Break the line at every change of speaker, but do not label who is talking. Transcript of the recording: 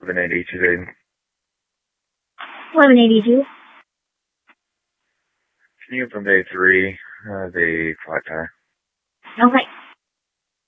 1182.
1182.
Continue from day 3, the flat tire.
Okay.